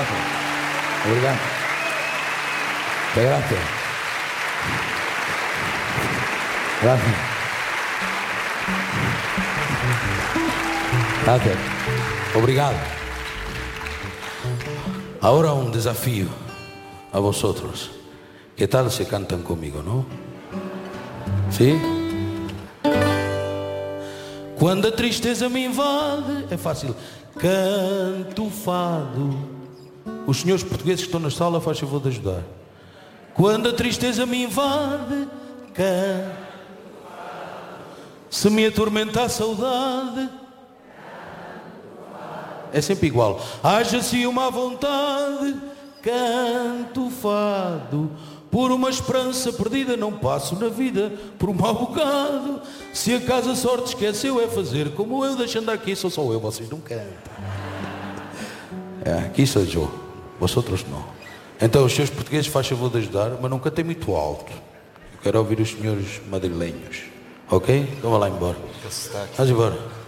Gracias. Obrigado. Gracias. Gracias. Gracias. Obrigado. Ahora un desafío a vosotros. ¿Qué tal se cantan conmigo, no? ¿Sí? Quando a tristeza me invade, é fácil. Canto fado. Os senhores portugueses que estão na sala, faz favor de ajudar. Quando a tristeza me invade, canto fado. Se me atormenta a saudade, é sempre igual. Haja-se uma vontade, canto fado. Por uma esperança perdida não passo na vida por um mau bocado. Se acaso a sorte esqueceu é fazer como eu, deixando aqui sou só eu, vocês não cantam. Aqui sou eu, vosotros não. Então os seus portugueses faz favor de ajudar, mas não cantem muito alto. Eu quero ouvir os senhores madrilenhos, ok? Então vá lá embora. Vamos embora.